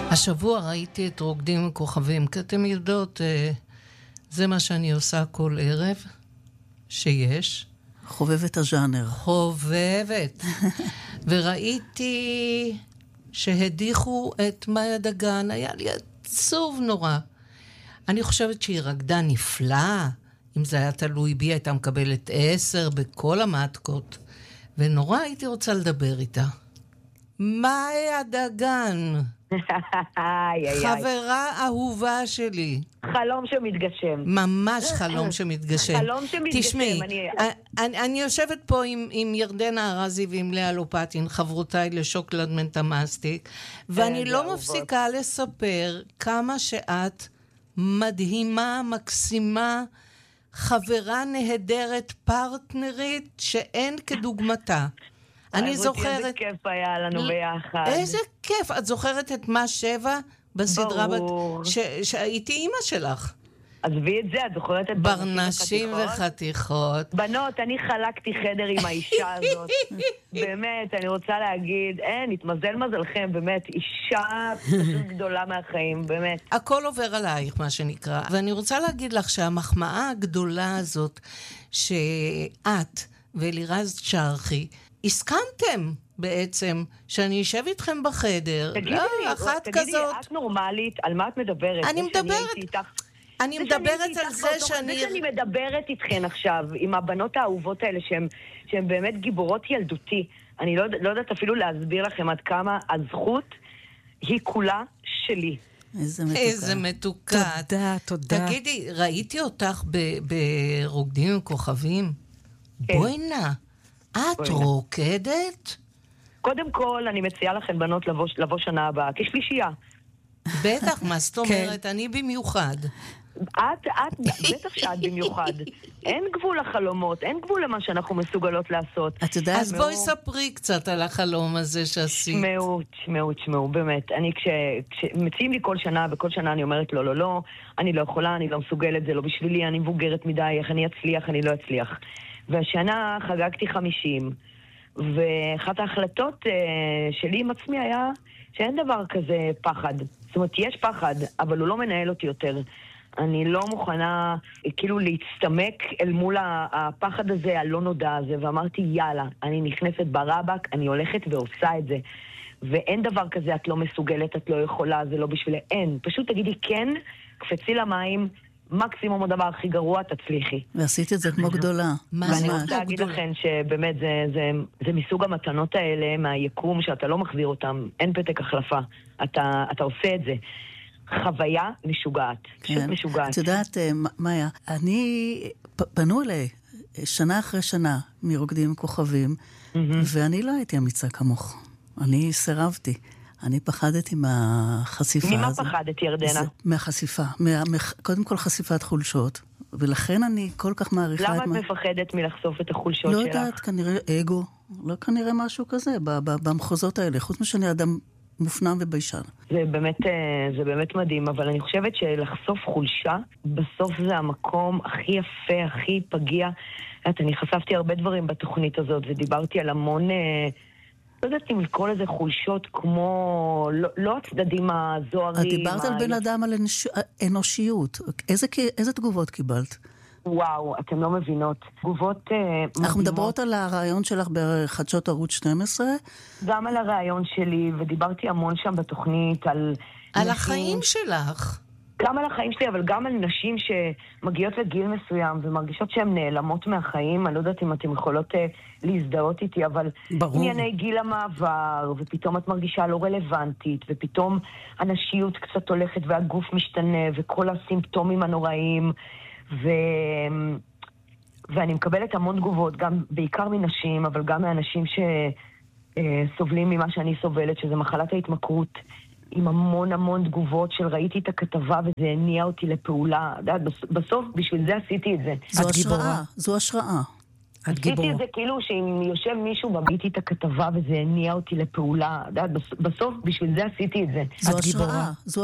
השבוע ראיתי את רוקדים וכוכבים, כי אתם יודעות, זה מה שאני עושה כל ערב, שיש. חובבת הז'אנר. חובבת. וראיתי שהדיחו את מאיה דגן, היה לי עצוב נורא. אני חושבת שהיא רקדה נפלאה, אם זה היה תלוי בי, הייתה מקבלת 10 בכל המעטקות, ונורא הייתי רוצה לדבר איתה. מאיה דגן. חברה אהובה שלי. חלום שמתגשם. ממש חלום שמתגשם. חלום שמתגשם. תשמעי, אני יושבת פה עם ירדנה ארזי ועם לאה לופטין, חברותיי לשוקולד מנטמאסטיק, ואני לא מפסיקה לספר כמה שאת מדהימה, מקסימה, חברה נהדרת, פרטנרית שאין כדוגמתה. אני זוכרת... איזה כיף היה לנו ביחד. איזה כיף. את זוכרת את מה 7 בסדרה? ברור. שהייתי אימא שלך. עזבי את זה, את זוכרת את ברנשים וחתיכות. בנות, אני חלקתי חדר עם האישה הזאת. באמת, אני רוצה להגיד, התמזל מזלכם, באמת, אישה פשוט גדולה מהחיים, באמת. הכל עובר עלייך, מה שנקרא. ואני רוצה להגיד לך שהמחמאה הגדולה הזאת, שאת ואלירז צ'רחי, הסכמתם בעצם שאני אשב איתכם בחדר. תגידי לי, את נורמלית, על מה את מדברת? אני מדברת על זה שאני... זה שאני מדברת איתכן עכשיו, עם הבנות האהובות האלה, שהן באמת גיבורות ילדותי. אני לא יודעת אפילו להסביר לכם עד כמה הזכות היא כולה שלי. איזה מתוקה. תודה. תגידי, ראיתי אותך ברוקדים וכוכבים? בואי נא. את רוקדת? קודם כל, אני מציעה לכם בנות לבוא שנה הבאה, כשלישייה. בטח, מה זאת אומרת? אני במיוחד. בטח שאת במיוחד. אין גבול לחלומות, אין גבול למה שאנחנו מסוגלות לעשות. אז בואי ספרי קצת על החלום הזה שעשית. שמעו, באמת. אני כשמציעים לי כל שנה, וכל שנה אני אומרת לא, אני לא יכולה, אני לא מסוגלת, זה לא בשבילי, אני מבוגרת מדי, איך אני אצליח, אני לא אצליח. והשנה חגגתי 50, ואחת ההחלטות שלי עם עצמי היה שאין דבר כזה פחד. זאת אומרת, יש פחד, אבל הוא לא מנהל אותי יותר. אני לא מוכנה כאילו להצטמק אל מול הפחד הזה, הלא נודע הזה, ואמרתי, יאללה, אני נכנסת ברבק, אני הולכת ועושה את זה. ואין דבר כזה, את לא מסוגלת, את לא יכולה, זה לא בשביל... אין. פשוט תגידי כן, קפצי למים, מקסימום הדבר הכי גרוע, תצליחי. ועשית את זה כמו גדולה. ואני רוצה להגיד לכם שבאמת זה מסוג המתנות האלה, מהיקום, שאתה לא מחזיר אותם, אין פתק החלפה. אתה עושה את זה. חוויה משוגעת. פשוט משוגעת. את יודעת, מאיה, פנו אליי שנה אחרי שנה מרוקדים כוכבים, ואני לא הייתי אמיצה כמוך. אני סירבתי. אני פחדתי מהחשיפה. ממה פחדת, ירדנה? מהחשיפה. קודם כל חשיפת חולשות, ולכן אני כל כך מעריכה... למה את מפחדת מלחשוף את החולשות שלך? לא יודעת, כנראה אגו. לא כנראה משהו כזה, במחוזות האלה. חוץ משאני אדם מופנם וביישן. זה באמת מדהים, אבל אני חושבת שלחשוף חולשה, בסוף זה המקום הכי יפה, הכי פגיע. אני חשפתי הרבה דברים בתוכנית הזאת, ודיברתי על המון... לא יודעת אם לקרוא לזה חולשות כמו, לא הצדדים הזוהרים. את דיברת על בן אדם על אנושיות. איזה תגובות קיבלת? וואו, אתם לא מבינות. תגובות אנחנו מדברות על הרעיון שלך בחדשות ערוץ 12? גם על הרעיון שלי, ודיברתי המון שם בתוכנית על החיים שלך. גם על החיים שלי, אבל גם על נשים שמגיעות לגיל מסוים ומרגישות שהן נעלמות מהחיים. אני לא יודעת אם אתן יכולות להזדהות איתי, אבל ענייני גיל המעבר, ופתאום את מרגישה לא רלוונטית, ופתאום הנשיות קצת הולכת והגוף משתנה, וכל הסימפטומים הנוראים, ואני מקבלת המון תגובות, גם בעיקר מנשים, אבל גם מאנשים שסובלים ממה שאני סובלת, שזה מחלת ההתמכרות, עם המון תגובות של ראיתי את הכתבה וזה הניע אותי לפעולה. בסוף בשביל זה עשיתי את זה. זו השראה. עשיתי את זה כאילו שאם יושב מישהו וראיתי את הכתבה וזה הניע אותי לפעולה. בסוף בשביל זה עשיתי את זה. זו השראה.